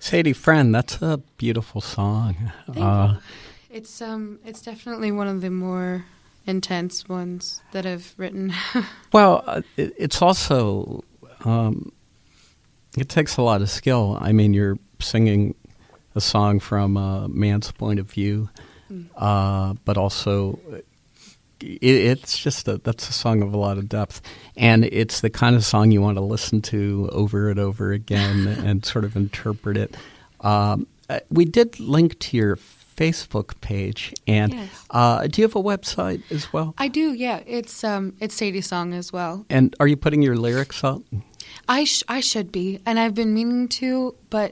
Sadie Friend, that's a beautiful song. Thank you. It's definitely one of the more intense ones that I've written. Well, it's also it takes a lot of skill. I mean, you're singing a song from a man's point of view, but also it's just that's a song of a lot of depth, and it's the kind of song you want to listen to over and over again and sort of interpret it. We did link to your Facebook page, and yes. Do you have a website as well? I do, yeah. It's Sadie Song as well. And are you putting your lyrics up? I should be, and I've been meaning to, but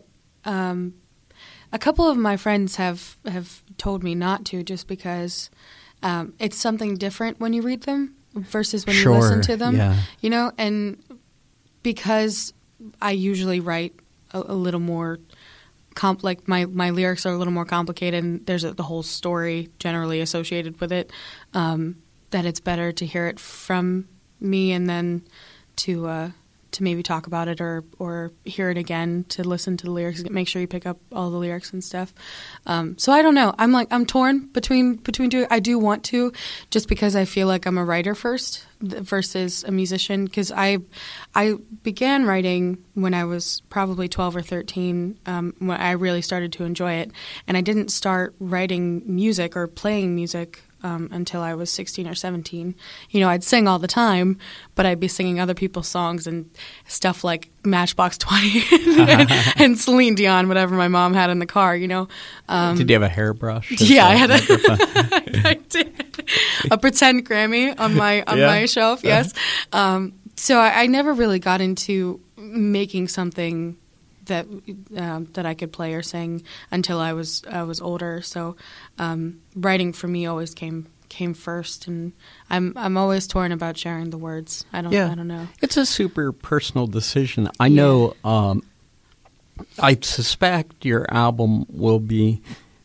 a couple of my friends have told me not to, just because it's something different when you read them versus when you listen to them. Yeah. You know, and because I usually write a little more like my lyrics are a little more complicated, and there's the whole story generally associated with it, that it's better to hear it from me and then to maybe talk about it or hear it again, to listen to the lyrics, make sure you pick up all the lyrics and stuff. So I don't know. I'm torn between two. I do want to, just because I feel like I'm a writer first versus a musician, because I began writing when I was probably 12 or 13, when I really started to enjoy it. And I didn't start writing music or playing music until I was 16 or 17. You know, I'd sing all the time, but I'd be singing other people's songs and stuff like Matchbox 20 and Celine Dion, whatever my mom had in the car, you know. Did you have a hairbrush? Yeah, I had I did. A pretend Grammy on my shelf, yes. So I never really got into making something that I could play or sing until I was older. So writing for me always came first, and I'm always torn about sharing the words. I don't know. It's a super personal decision. I know. I suspect your album will be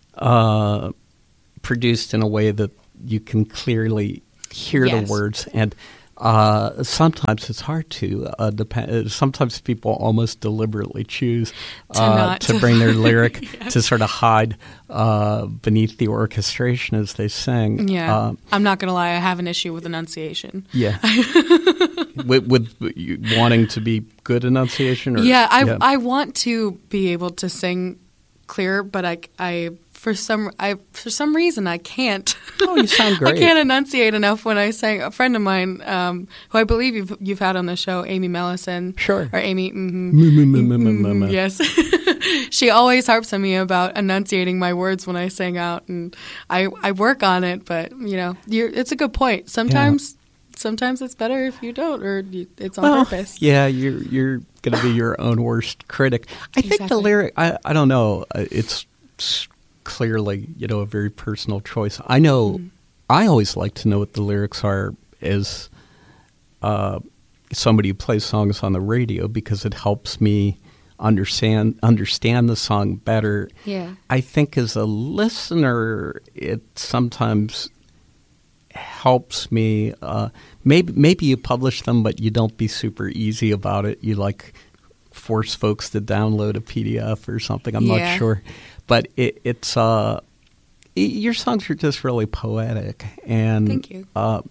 produced in a way that you can clearly hear the words, and sometimes it's hard to. Sometimes people almost deliberately choose to bring their lyric to sort of hide beneath the orchestration as they sing. Yeah, I'm not going to lie. I have an issue with enunciation. Yeah, with wanting to be good enunciation. Or, I want to be able to sing clear, but I for some reason I can't. Oh, you sound great. I can't enunciate enough when I sing. A friend of mine, who I believe you've had on the show, Amy Mellison. Sure. Or Amy. Yes. She always harps on me about enunciating my words when I sing out, and I work on it. But you know, it's a good point. Sometimes it's better if you don't, or it's on purpose. Yeah, you're going to be your own worst critic. I think the lyric. I don't know. It's clearly, you know, a very personal choice. I know I always like to know what the lyrics are as somebody who plays songs on the radio, because it helps me understand the song better. Yeah. I think as a listener, it sometimes helps me. Maybe you publish them, but you don't be super easy about it. You force folks to download a PDF or something. I'm not sure. But it's your songs are just really poetic, and thank you.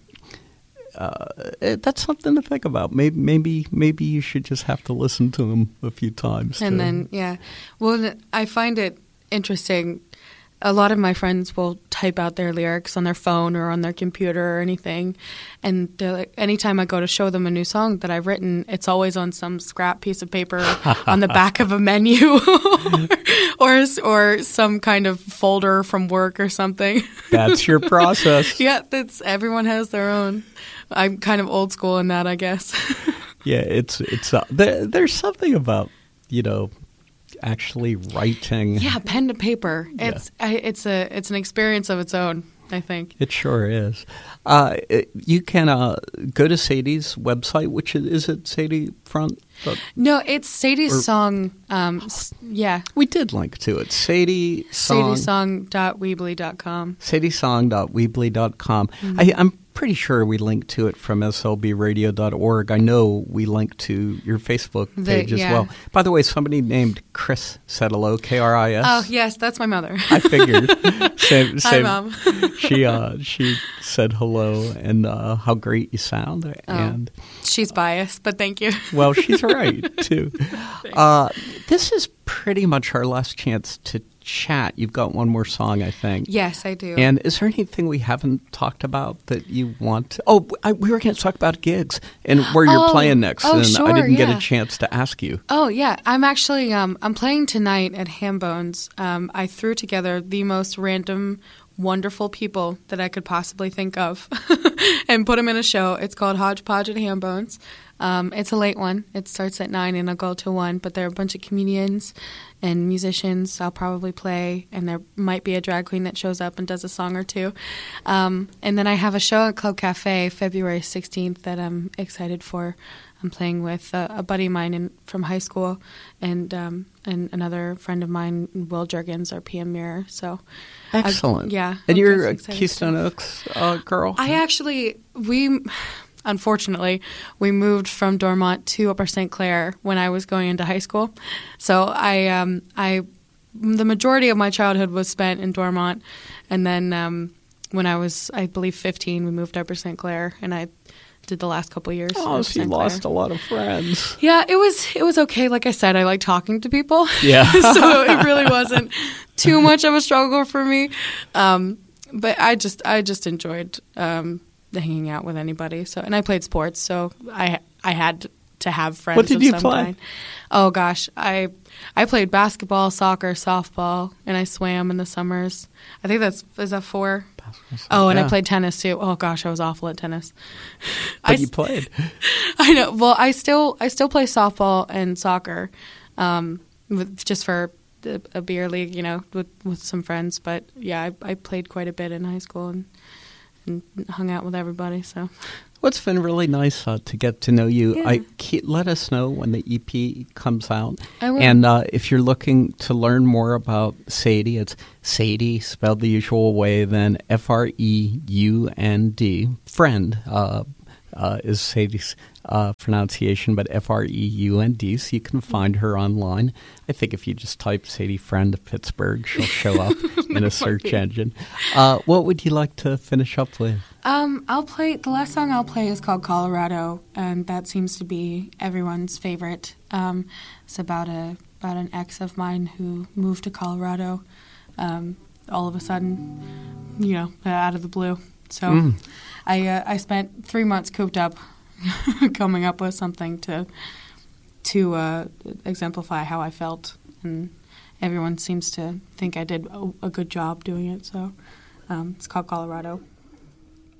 That's something to think about. Maybe you should just have to listen to them a few times. And then, well, I find it interesting. A lot of my friends will type out their lyrics on their phone or on their computer or anything, and they're like, anytime I go to show them a new song that I've written, it's always on some scrap piece of paper on the back of a menu or some kind of folder from work or something. That's your process. Yeah, everyone has their own. I'm kind of old school in that, I guess. Yeah, it's there's something about, you know, actually writing. Yeah, pen to paper. It's an experience of its own, I think. It sure is. You can go to Sadie's website, which is it Sadie Front? No, it's Sadie's Song. Yeah. We did link to it. Sadiesong.weebly.com. Sadiesong.weebly.com. Sadiesong.weebly.com. Mm-hmm. I'm pretty sure we linked to it from slbradio.org. I know we linked to your Facebook page as well. By the way, somebody named Chris said hello, K-R-I-S. Oh, yes, that's my mother. I figured. Same. Hi, Mom. She said hello and how great you sound. And she's biased, but thank you. Well, she's right, too. This is pretty much our last chance to chat. You've got one more song, I think. Yes, I do. And is there anything we haven't talked about that you want to... Oh, we were going to talk about gigs and where you're playing next. And sure, I didn't get a chance to ask you. Oh, yeah. I'm actually... I'm playing tonight at Hambones. I threw together the most random, wonderful people that I could possibly think of and put them in a show. It's called Hodgepodge at Hambones. It's a late one. It starts at 9 and it'll go to 1. But there are a bunch of comedians and musicians I'll probably play, and there might be a drag queen that shows up and does a song or two. And then I have a show at Club Cafe February 16th that I'm excited for. I'm playing with a buddy of mine from high school and another friend of mine, Will Juergens, our PM Mirror. So, excellent. Yeah. And you're a Keystone Oaks girl? Unfortunately, we moved from Dormont to Upper St. Clair when I was going into high school. So the majority of my childhood was spent in Dormont, and then when I was, I believe, 15, we moved to Upper St. Clair, and I did the last couple of years. Oh, so you lost a lot of friends. Yeah, it was okay. Like I said, I like talking to people. Yeah. So it really wasn't too much of a struggle for me. But I just enjoyed hanging out with anybody. So, and I played sports, so I had to have friends. What did you play? Kind. Oh gosh, I played basketball, soccer, softball, and I swam in the summers. I think is that 4? Oh, and I played tennis too. Oh gosh, I was awful at tennis. But you played. I know. Well, I still play softball and soccer, just for a beer league, with some friends. But yeah, I played quite a bit in high school and hung out with everybody. So, well, it's been really nice to get to know you. Yeah. Let us know when the EP comes out. I will. And if you're looking to learn more about Sadie, it's Sadie, spelled the usual way, then Freund. Friend is Sadie's pronunciation, but Freund, so you can find her online. I think if you just type Sadie Friend of Pittsburgh, she'll show up in a search engine. What would you like to finish up with? I'll play, the last song I'll play is called Colorado, and that seems to be everyone's favorite. It's about an ex of mine who moved to Colorado all of a sudden, out of the blue. So I spent 3 months cooped up coming up with something to exemplify how I felt, and everyone seems to think I did a good job doing it. So it's called Colorado.